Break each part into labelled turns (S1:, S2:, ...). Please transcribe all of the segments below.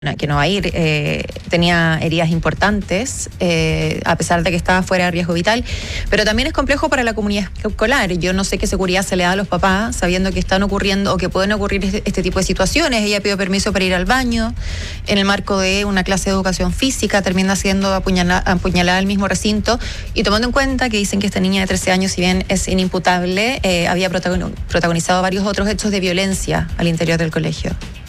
S1: que no va a ir, tenía heridas importantes, a pesar de que estaba fuera de riesgo vital, pero también es complejo para la comunidad escolar. Yo no sé qué seguridad se le da a los papás, sabiendo que están ocurriendo o que pueden ocurrir este tipo de situaciones. Ella pidió permiso para ir al baño, en el marco de una clase de educación física, termina siendo apuñalada al mismo recinto, y tomando en cuenta que dicen que esta niña de 13 años, si bien es inimputable, había protagonizado varios otros hechos de violencia al interior del colegio.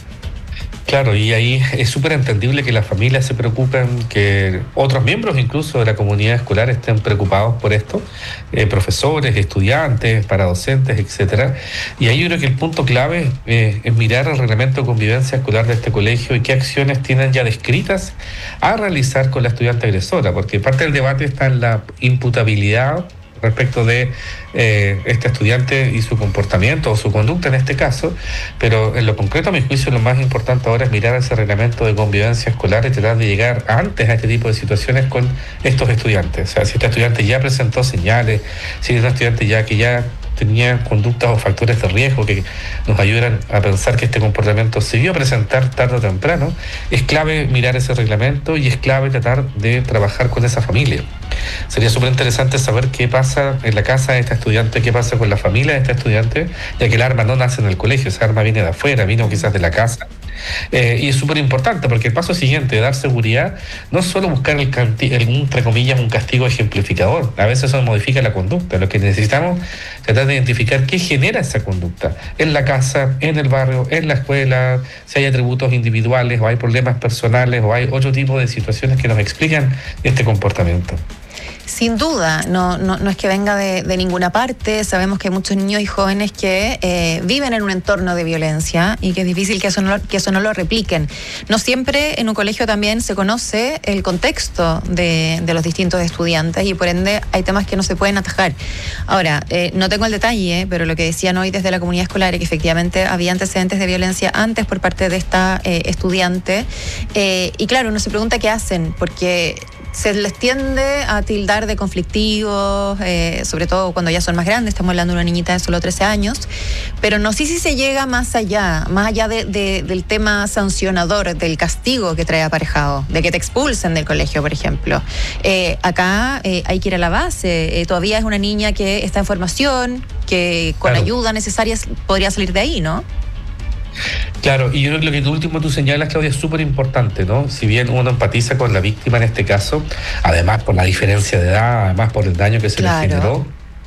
S2: Claro, y ahí es súper entendible que las familias se preocupen, que otros miembros incluso de la comunidad escolar estén preocupados por esto, profesores, estudiantes, paradocentes, etcétera. Y ahí yo creo que el punto clave es mirar el reglamento de convivencia escolar de este colegio y qué acciones tienen ya descritas a realizar con la estudiante agresora, porque parte del debate está en la imputabilidad respecto de este estudiante y su comportamiento o su conducta en este caso, pero en lo concreto, a mi juicio, lo más importante ahora es mirar ese reglamento de convivencia escolar y tratar de llegar antes a este tipo de situaciones con estos estudiantes. O sea, si este estudiante ya presentó señales, si es un estudiante que ya tenía conductas o factores de riesgo que nos ayudan a pensar que este comportamiento se vio presentar tarde o temprano, es clave mirar ese reglamento y es clave tratar de trabajar con esa familia. Sería súper interesante saber qué pasa en la casa de esta estudiante, qué pasa con la familia de esta estudiante, ya que el arma no nace en el colegio, esa arma viene de afuera, vino quizás de la casa. Y es súper importante porque el paso siguiente de dar seguridad no es solo buscar entre comillas, un castigo ejemplificador. A veces eso modifica la conducta. Lo que necesitamos es tratar de identificar qué genera esa conducta en la casa, en el barrio, en la escuela, si hay atributos individuales o hay problemas personales o hay otro tipo de situaciones que nos explican este comportamiento.
S1: Sin duda, no es que venga de ninguna parte. Sabemos que hay muchos niños y jóvenes que viven en un entorno de violencia y que es difícil que eso no lo repliquen. No siempre en un colegio también se conoce el contexto de los distintos estudiantes y por ende hay temas que no se pueden atajar. Ahora, no tengo el detalle, pero lo que decían hoy desde la comunidad escolar es que efectivamente había antecedentes de violencia antes por parte de esta estudiante. Y claro, uno se pregunta qué hacen, porque se les tiende a tildar de conflictivos, sobre todo cuando ya son más grandes. Estamos hablando de una niñita de solo 13 años, pero no sé si se llega más allá del tema sancionador, del castigo que trae aparejado, de que te expulsen del colegio, por ejemplo. Acá hay que ir a la base. Todavía es una niña que está en formación, que con ayuda necesaria podría salir de ahí, ¿no?
S2: Claro, y yo creo que lo último tú señalas, Claudia, es súper importante, ¿no? Si bien uno empatiza con la víctima en este caso, además por la diferencia de edad, además por el daño que se le generó,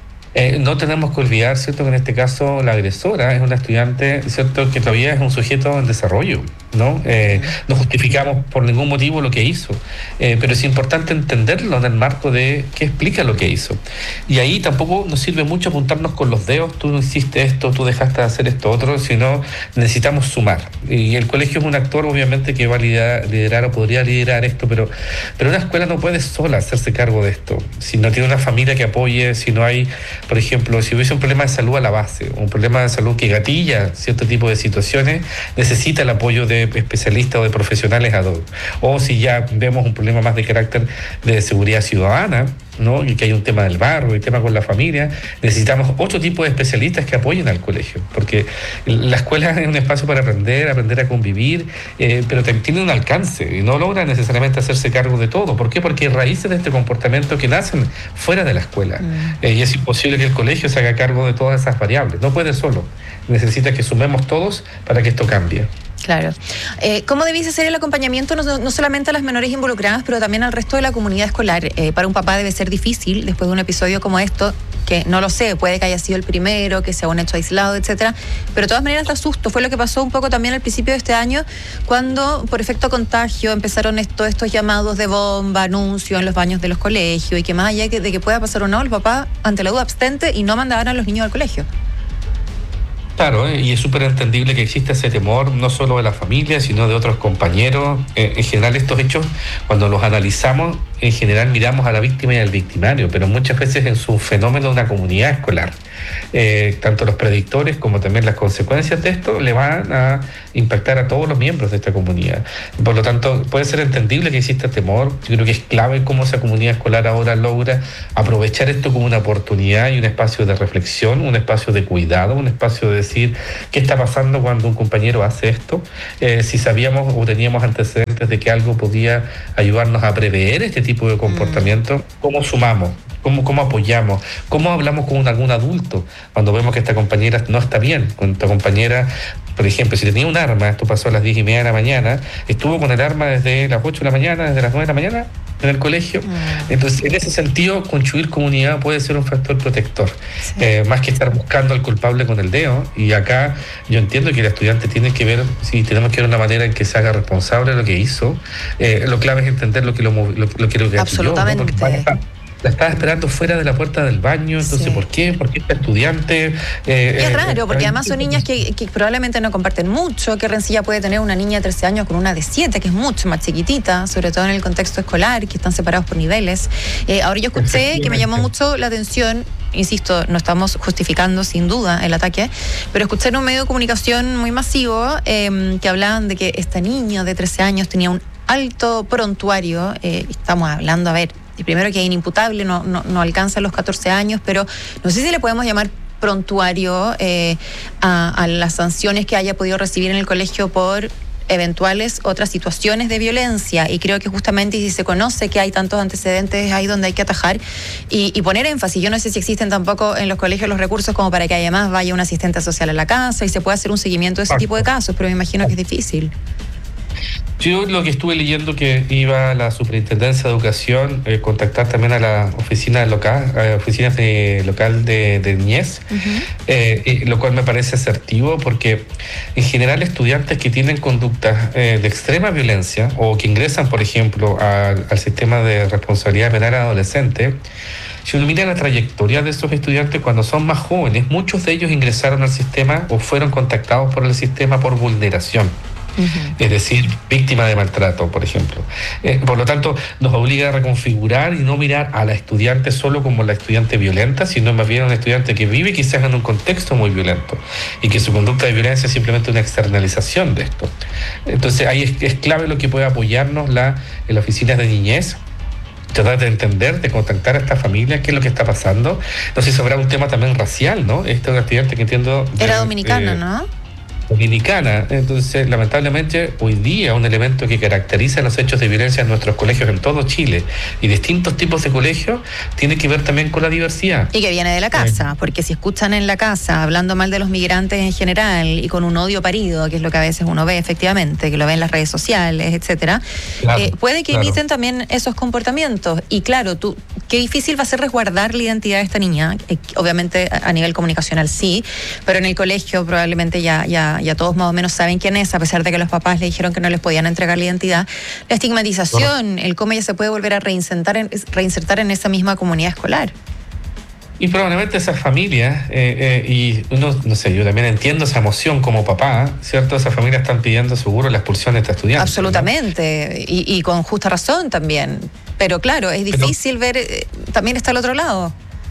S2: no tenemos que olvidar, ¿cierto?, que en este caso la agresora es una estudiante, ¿cierto?, que todavía es un sujeto en desarrollo, ¿no? No justificamos por ningún motivo lo que hizo, pero es importante entenderlo en el marco de qué explica lo que hizo. Y ahí tampoco nos sirve mucho apuntarnos con los dedos, tú no hiciste esto, tú dejaste de hacer esto otro, sino necesitamos sumar. Y el colegio es un actor, obviamente, que va a liderar o podría liderar esto, pero una escuela no puede sola hacerse cargo de esto. Si no tiene una familia que apoye, si no hay, por ejemplo, si hubiese un problema de salud a la base, un problema de salud que gatilla cierto tipo de situaciones, necesita el apoyo de especialistas o de profesionales ad hoc. O si ya vemos un problema más de carácter de seguridad ciudadana, ¿no?, y que hay un tema del barrio, un tema con la familia, necesitamos otro tipo de especialistas que apoyen al colegio, porque la escuela es un espacio para aprender a convivir, pero tiene un alcance y no logra necesariamente hacerse cargo de todo. ¿Por qué? Porque hay raíces de este comportamiento que nacen fuera de la escuela, y es imposible que el colegio se haga cargo de todas esas variables, no puede solo, necesita que sumemos todos para que esto cambie.
S1: Claro. ¿Cómo debiese ser el acompañamiento no solamente a las menores involucradas, pero también al resto de la comunidad escolar? Para un papá debe ser difícil, después de un episodio como esto, que no lo sé, puede que haya sido el primero, que sea un hecho aislado, etcétera, pero de todas maneras da susto. Fue lo que pasó un poco también al principio de este año, cuando por efecto contagio empezaron estos llamados de bomba, anuncios en los baños de los colegios, y que más allá de que pueda pasar o no, el papá, ante la duda, abstente y no mandaban a los niños al colegio.
S2: Claro, y es súper entendible que exista ese temor, no solo de la familia, sino de otros compañeros. En general, estos hechos, cuando los analizamos, en general miramos a la víctima y al victimario, pero muchas veces en su fenómeno de una comunidad escolar. tanto los predictores como también las consecuencias de esto le van a impactar a todos los miembros de esta comunidad. Por lo tanto, puede ser entendible que exista temor. Yo creo que es clave cómo esa comunidad escolar ahora logra aprovechar esto como una oportunidad y un espacio de reflexión, un espacio de cuidado, un espacio de decir qué está pasando cuando un compañero hace esto, si sabíamos o teníamos antecedentes de que algo podía ayudarnos a prever este tipo de comportamiento, cómo sumamos, cómo apoyamos, cómo hablamos con algún adulto cuando vemos que esta compañera no está bien, con esta compañera. Por ejemplo, si tenía un arma, esto pasó a las 10:30 de la mañana, estuvo con el arma desde las 8 de la mañana, desde las 9 de la mañana en el colegio. Entonces, en ese sentido, construir comunidad puede ser un factor protector, más que estar buscando al culpable con el dedo. Y acá yo entiendo que el estudiante tiene que ver, si tenemos que ver una manera en que se haga responsable de lo que hizo. Lo clave es entender lo que lo
S1: absolutamente.
S2: ¿No? La estaba esperando fuera de la puerta del baño, entonces ¿por qué? Porque esta estudiante...
S1: es raro, porque además son niñas que probablemente no comparten mucho. ¿Qué rencilla puede tener una niña de 13 años con una de 7, que es mucho más chiquitita, sobre todo en el contexto escolar, que están separados por niveles? Ahora yo escuché que me llamó mucho la atención, insisto, no estamos justificando sin duda el ataque, pero escuché en un medio de comunicación muy masivo que hablaban de que esta niña de 13 años tenía un alto prontuario. Estamos hablando, a ver, y primero que es inimputable, no alcanza los 14 años, pero no sé si le podemos llamar prontuario a las sanciones que haya podido recibir en el colegio por eventuales otras situaciones de violencia. Y creo que justamente si se conoce que hay tantos antecedentes, ahí donde hay que atajar y poner énfasis. Yo no sé si existen tampoco en los colegios los recursos como para que además vaya un asistente social a la casa y se pueda hacer un seguimiento de ese tipo de casos, pero me imagino que es difícil.
S2: Yo lo que estuve leyendo que iba a la Superintendencia de Educación contactar también a la oficina local, local de niñez, lo cual me parece asertivo porque en general estudiantes que tienen conductas de extrema violencia o que ingresan, por ejemplo, al sistema de responsabilidad penal adolescente, si uno mira la trayectoria de esos estudiantes cuando son más jóvenes, muchos de ellos ingresaron al sistema o fueron contactados por el sistema por vulneración. Es decir, víctima de maltrato, por ejemplo. Por lo tanto, nos obliga a reconfigurar y no mirar a la estudiante solo como la estudiante violenta, sino más bien a una estudiante que vive quizás en un contexto muy violento y que su conducta de violencia es simplemente una externalización de esto. Entonces, ahí es clave lo que puede apoyarnos en las oficinas de niñez, tratar de entender, de contactar a esta familia, qué es lo que está pasando. No sé si habrá un tema también racial, ¿no? Esta es una estudiante que entiendo...
S1: Era dominicana, ¿no?
S2: Dominicana. Entonces, lamentablemente, hoy día un elemento que caracteriza los hechos de violencia en nuestros colegios en todo Chile y distintos tipos de colegios tiene que ver también con la diversidad.
S1: Y que viene de la casa, porque si escuchan en la casa hablando mal de los migrantes en general y con un odio parido, que es lo que a veces uno ve efectivamente, que lo ve en las redes sociales, etcétera, puede que imiten también esos comportamientos. Y claro, qué difícil va a ser resguardar la identidad de esta niña, obviamente a nivel comunicacional sí, pero en el colegio probablemente ya todos más o menos saben quién es, a pesar de que los papás le dijeron que no les podían entregar la identidad. La estigmatización, el cómo ella se puede volver a reinsertar en esa misma comunidad escolar.
S2: Y probablemente esas familias, y uno, no sé, yo también entiendo esa emoción como papá, ¿cierto? Esas familias están pidiendo seguro la expulsión de esta estudiante.
S1: Absolutamente, ¿no? y con justa razón también. Pero claro, es difícil ver, también está el otro lado.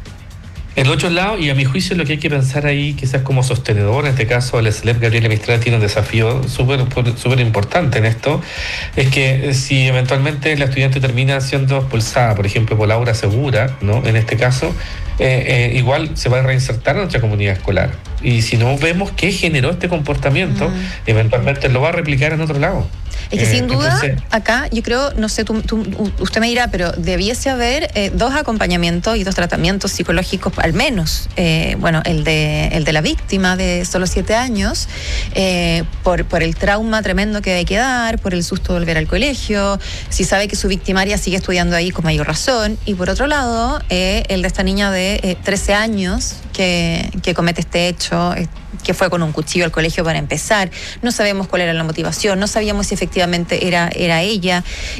S2: El otro lado, y a mi juicio lo que hay que pensar ahí, quizás como sostenedor, en este caso el SLEP Gabriela Mistral tiene un desafío súper importante en esto, es que si eventualmente la estudiante termina siendo expulsada, por ejemplo, por Laura Segura, ¿no? En este caso, igual se va a reinsertar en nuestra comunidad escolar. Y si no vemos qué generó este comportamiento, eventualmente lo va a replicar en otro lado.
S1: Es que sin duda, acá yo creo, no sé, usted me dirá, pero debiese haber 2 acompañamientos y 2 tratamientos psicológicos al menos. Bueno, el de la víctima de solo 7 años, por el trauma tremendo que hay que dar, por el susto de volver al colegio, si sabe que su victimaria sigue estudiando ahí con mayor razón. Y por otro lado, el de esta niña de 13 años que comete este hecho, que fue con un cuchillo al colegio para empezar. No sabemos cuál era la motivación, no sabíamos si efectivamente era ella,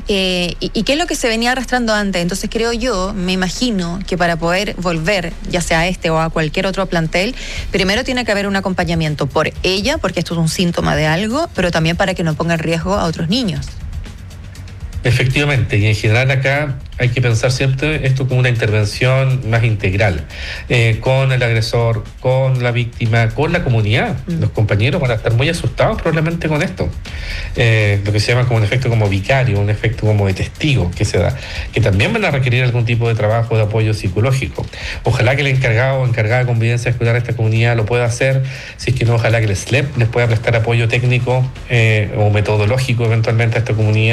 S1: y qué es lo que se venía arrastrando antes. Entonces creo yo, me imagino que para poder volver, ya sea a este o a cualquier otro plantel, primero tiene que haber un acompañamiento por ella, porque esto es un síntoma de algo, pero también para que no ponga en riesgo a otros niños.
S2: Efectivamente, y en general acá hay que pensar siempre esto como una intervención más integral, con el agresor, con la víctima, con la comunidad. Los compañeros van a estar muy asustados probablemente con esto. Lo que se llama como un efecto como vicario, un efecto como de testigo que se da, que también van a requerir algún tipo de trabajo de apoyo psicológico. Ojalá que el encargado o encargada de convivencia escolar de esta comunidad lo pueda hacer, si es que no, ojalá que el SLEP les pueda prestar apoyo técnico o metodológico eventualmente a esta comunidad